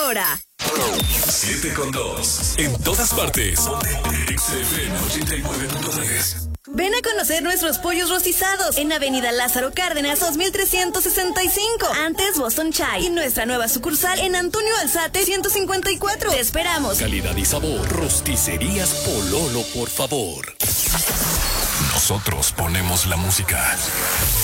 hora. 7:2. En todas partes. XFM 89.3. Ven a conocer nuestros pollos rostizados en Avenida Lázaro Cárdenas 2365, antes Boston Chai, y nuestra nueva sucursal en Antonio Alzate 154. Te esperamos. Calidad y sabor. Rosticerías Pololo, por favor. Nosotros ponemos la música.